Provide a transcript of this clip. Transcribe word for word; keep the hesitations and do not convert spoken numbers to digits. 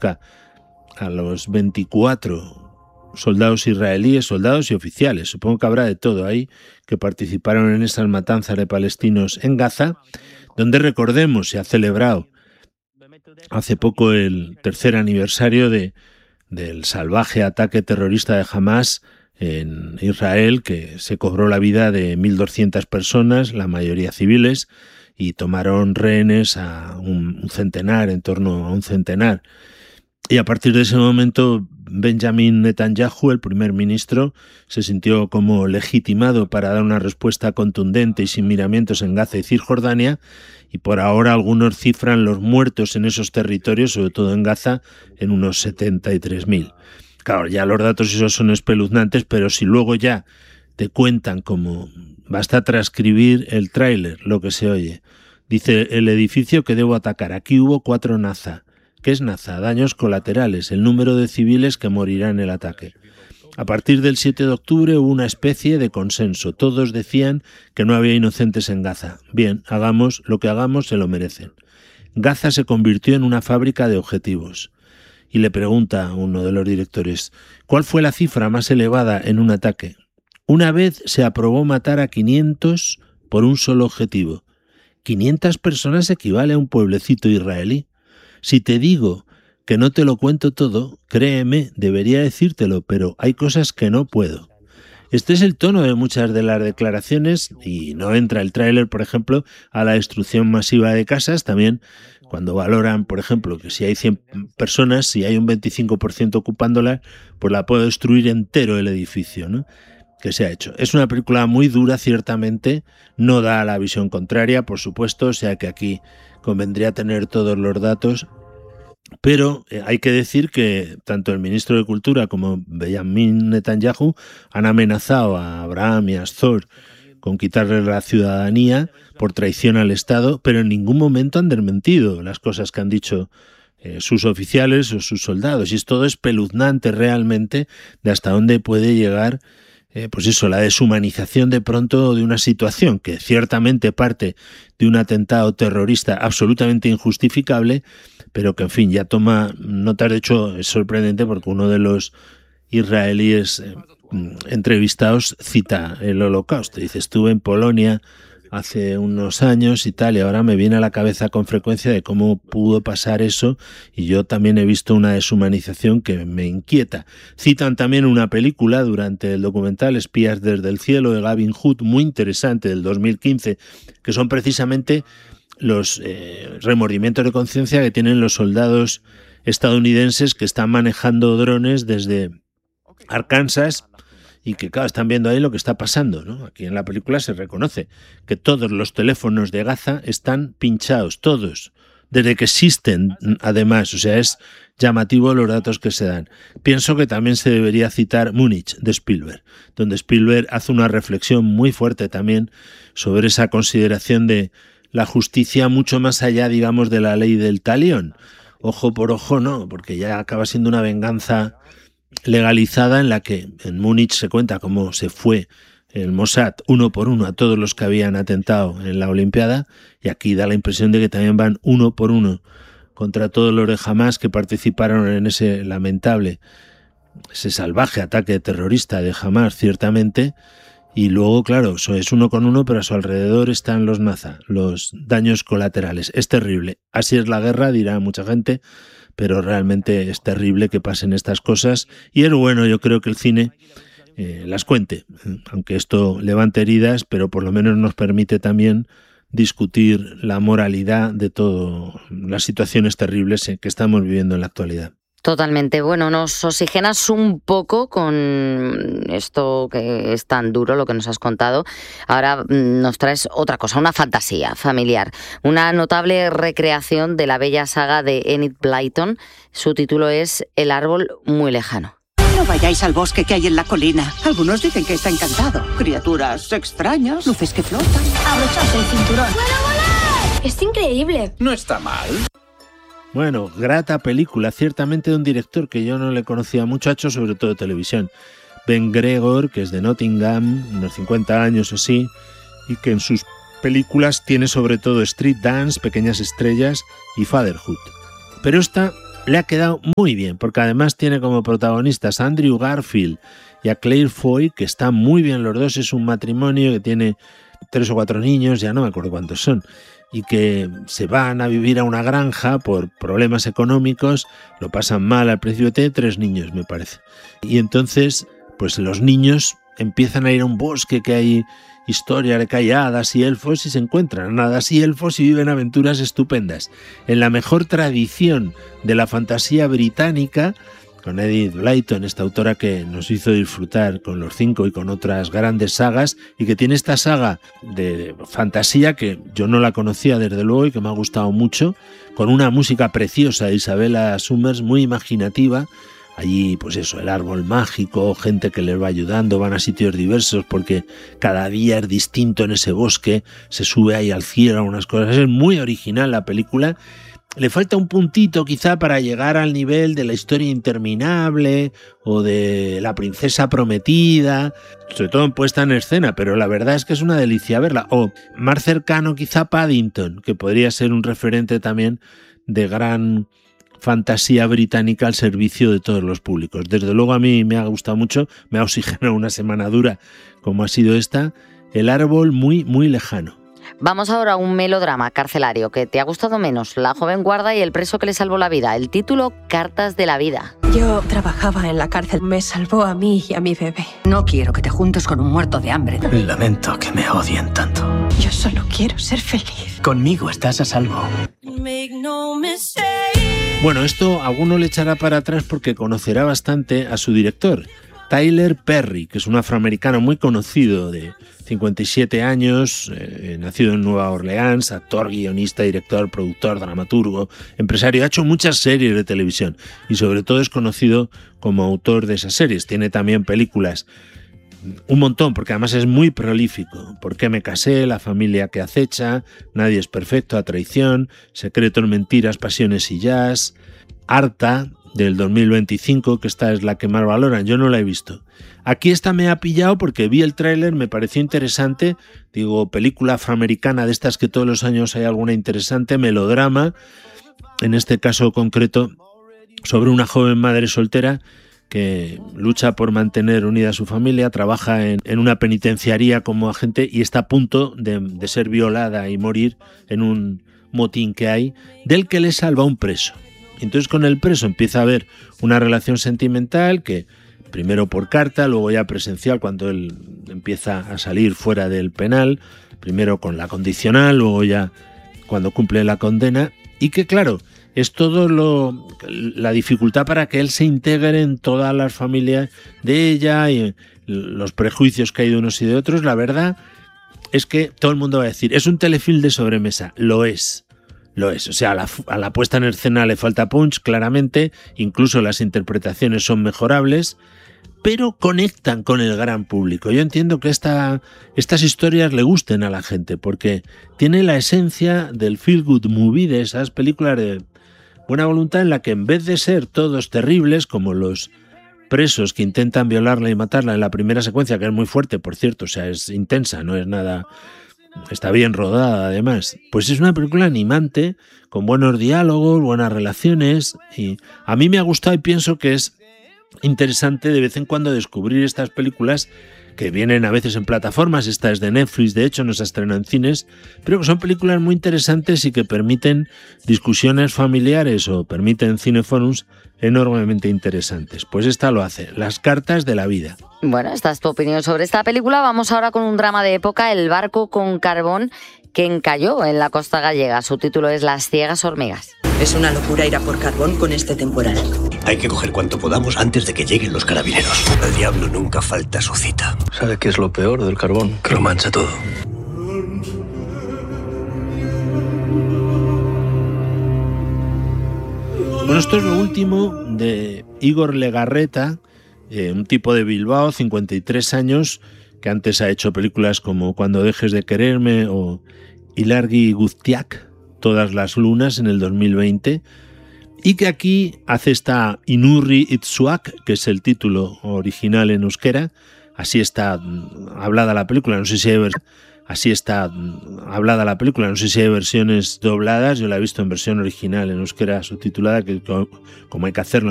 busca a los veinticuatro soldados israelíes, soldados y oficiales, supongo que habrá de todo ahí, que participaron en esas matanzas de palestinos en Gaza, donde, recordemos, se ha celebrado hace poco el tercer aniversario de, del salvaje ataque terrorista de Hamás en Israel, que se cobró la vida de mil doscientas personas, la mayoría civiles, y tomaron rehenes a un, un centenar, en torno a un centenar. Y a partir de ese momento, Benjamin Netanyahu, el primer ministro, se sintió como legitimado para dar una respuesta contundente y sin miramientos en Gaza y Cisjordania, y por ahora algunos cifran los muertos en esos territorios, sobre todo en Gaza, en unos setenta y tres mil. Claro, ya los datos esos son espeluznantes, pero si luego ya te cuentan como basta transcribir el tráiler, lo que se oye. Dice: el edificio que debo atacar, aquí hubo cuatro Naza. ¿Qué es Naza? Daños colaterales, el número de civiles que morirán en el ataque. A partir del siete de octubre hubo una especie de consenso. Todos decían que no había inocentes en Gaza. Bien, hagamos lo que hagamos, se lo merecen. Gaza se convirtió en una fábrica de objetivos. Y le pregunta a uno de los directores: ¿cuál fue la cifra más elevada en un ataque? Una vez se aprobó matar a quinientos por un solo objetivo. quinientas personas equivale a un pueblecito israelí. Si te digo que no te lo cuento todo, créeme, debería decírtelo, pero hay cosas que no puedo. Este es el tono de muchas de las declaraciones, y no entra el tráiler, por ejemplo, a la destrucción masiva de casas. También cuando valoran, por ejemplo, que si hay cien personas, si hay un veinticinco por ciento ocupándola, pues la puede destruir entero el edificio, ¿no?, que se ha hecho. Es una película muy dura, ciertamente, no da la visión contraria, por supuesto, o sea que aquí convendría tener todos los datos, pero eh, hay que decir que tanto el ministro de Cultura como Benjamin Netanyahu han amenazado a Abraham y a Azor con quitarle la ciudadanía por traición al Estado, pero en ningún momento han desmentido las cosas que han dicho eh, sus oficiales o sus soldados, y es todo espeluznante realmente de hasta dónde puede llegar Eh, pues eso, la deshumanización de pronto de una situación que ciertamente parte de un atentado terrorista absolutamente injustificable, pero que, en fin, ya toma notas. De hecho, es sorprendente porque uno de los israelíes eh, entrevistados cita el Holocausto. Dice: estuve en Polonia hace unos años y tal, y ahora me viene a la cabeza con frecuencia de cómo pudo pasar eso, y yo también he visto una deshumanización que me inquieta. Citan también una película durante el documental Espías desde el cielo, de Gavin Hood, muy interesante, del dos mil quince, que son precisamente los eh, remordimientos de conciencia que tienen los soldados estadounidenses que están manejando drones desde Arkansas, y que, claro, están viendo ahí lo que está pasando, ¿no? Aquí en la película se reconoce que todos los teléfonos de Gaza están pinchados, todos, desde que existen, además. O sea, es llamativo los datos que se dan. Pienso que también se debería citar Múnich, de Spielberg, donde Spielberg hace una reflexión muy fuerte también sobre esa consideración de la justicia mucho más allá, digamos, de la ley del talión. Ojo por ojo, no, porque ya acaba siendo una venganza legalizada, en la que en Múnich se cuenta cómo se fue el Mossad uno por uno a todos los que habían atentado en la Olimpiada, y aquí da la impresión de que también van uno por uno contra todos los de Hamás que participaron en ese lamentable, ese salvaje ataque terrorista de Hamás, ciertamente. Y luego, claro, eso es uno con uno, pero a su alrededor están los Naza, los daños colaterales. Es terrible. Así es la guerra, dirá mucha gente, pero realmente es terrible que pasen estas cosas, y es bueno, yo creo, que el cine eh, las cuente, aunque esto levante heridas, pero por lo menos nos permite también discutir la moralidad de todas las situaciones terribles que estamos viviendo en la actualidad. Totalmente. Bueno, nos oxigenas un poco con esto que es tan duro, lo que nos has contado. Ahora nos traes otra cosa, una fantasía familiar, una notable recreación de la bella saga de Enid Blyton. Su título es El árbol muy lejano. No vayáis al bosque que hay en la colina. Algunos dicen que está encantado. Criaturas extrañas, luces que flotan. Abrochaos el cinturón. ¡Puedo volar! ¡Es increíble! No está mal. Bueno, grata película, ciertamente, de un director que yo no le conocía mucho, ha hecho sobre todo televisión. Ben Gregor, que es de Nottingham, unos cincuenta años o así, y que en sus películas tiene sobre todo Street Dance, Pequeñas Estrellas y Fatherhood. Pero esta le ha quedado muy bien, porque además tiene como protagonistas a Andrew Garfield y a Claire Foy, que están muy bien los dos. Es un matrimonio que tiene tres o cuatro niños, ya no me acuerdo cuántos son, y que se van a vivir a una granja por problemas económicos, lo pasan mal al principio, tiene tres niños me parece, y entonces pues los niños empiezan a ir a un bosque que hay historia de que hay hadas y elfos, y se encuentran hadas y elfos y viven aventuras estupendas en la mejor tradición de la fantasía británica, con Edith Blyton, esta autora que nos hizo disfrutar con Los Cinco y con otras grandes sagas, y que tiene esta saga de fantasía que yo no la conocía desde luego y que me ha gustado mucho, con una música preciosa de Isabella Summers, muy imaginativa. Allí, pues eso, el árbol mágico, gente que les va ayudando, van a sitios diversos porque cada día es distinto en ese bosque, se sube ahí al cielo, unas cosas. Es muy original la película. Le falta un puntito quizá para llegar al nivel de La historia interminable o de La princesa prometida, sobre todo en puesta en escena, pero la verdad es que es una delicia verla. O más cercano quizá Paddington, que podría ser un referente también de gran fantasía británica al servicio de todos los públicos. Desde luego a mí me ha gustado mucho, me ha oxigenado una semana dura como ha sido esta, El árbol muy, muy lejano. Vamos ahora a un melodrama carcelario que te ha gustado menos, La joven guarda y el preso que le salvó la vida. El título, Cartas de la vida. Yo trabajaba en la cárcel, me salvó a mí y a mi bebé. No quiero que te juntes con un muerto de hambre. Lamento que me odien tanto. Yo solo quiero ser feliz. Conmigo estás a salvo. Bueno, esto a alguno le echará para atrás porque conocerá bastante a su director, Tyler Perry, que es un afroamericano muy conocido de cincuenta y siete años, eh, nacido en Nueva Orleans, actor, guionista, director, productor, dramaturgo, empresario. Ha hecho muchas series de televisión y sobre todo es conocido como autor de esas series. Tiene también películas, un montón, porque además es muy prolífico. ¿Por qué me casé?, La familia que acecha, Nadie es perfecto, A traición, Secretos, mentiras, pasiones y jazz, Harta, del dos mil veinticinco, que esta es la que más valoran. Yo no la he visto. Aquí esta me ha pillado porque vi el tráiler, me pareció interesante. Digo, película afroamericana de estas que todos los años hay alguna interesante, melodrama, en este caso concreto, sobre una joven madre soltera que lucha por mantener unida a su familia, trabaja en, en una penitenciaría como agente y está a punto de, de ser violada y morir en un motín que hay, del que le salva un preso. Entonces con el preso empieza a haber una relación sentimental que primero por carta, luego ya presencial cuando él empieza a salir fuera del penal, primero con la condicional, luego ya cuando cumple la condena, y que claro, es todo lo la dificultad para que él se integre en todas las familias de ella y los prejuicios que hay de unos y de otros. La verdad es que todo el mundo va a decir, es un telefilm de sobremesa, lo es. Lo es, o sea, a la, a la puesta en escena le falta punch, claramente, incluso las interpretaciones son mejorables, pero conectan con el gran público. Yo entiendo que esta, estas historias le gusten a la gente, porque tiene la esencia del feel good movie, de esas películas de buena voluntad en la que en vez de ser todos terribles, como los presos que intentan violarla y matarla en la primera secuencia, que es muy fuerte, por cierto, o sea, es intensa, no es nada... Está bien rodada, además. Pues es una película animante, con buenos diálogos, buenas relaciones. Y a mí me ha gustado y pienso que es interesante de vez en cuando descubrir estas películas que vienen a veces en plataformas. Esta es de Netflix, de hecho, no se estrena en cines, pero que son películas muy interesantes y que permiten discusiones familiares o permiten cineforums enormemente interesantes. Pues esta lo hace, Las cartas de la vida. Bueno, esta es tu opinión sobre esta película. Vamos ahora con un drama de época, El barco con carbón que encalló en la costa gallega. Su título es Las ciegas hormigas. Es una locura ir a por carbón con este temporal. Hay que coger cuanto podamos antes de que lleguen los carabineros. El diablo nunca falta a su cita. ¿Sabe qué es lo peor del carbón? Que lo mancha todo. Bueno, esto es lo último de Igor Legarreta, eh, un tipo de Bilbao, cincuenta y tres años, que antes ha hecho películas como Cuando dejes de quererme o Ilargi Guztiak, Todas las lunas, en el dos mil veinte, y que aquí hace esta Inurri Itzuak, que es el título original en euskera. Así está hablada la película, no sé si hay Así está hablada la película. No sé si hay versiones dobladas, yo la he visto en versión original en euskera subtitulada, que como hay que hacerlo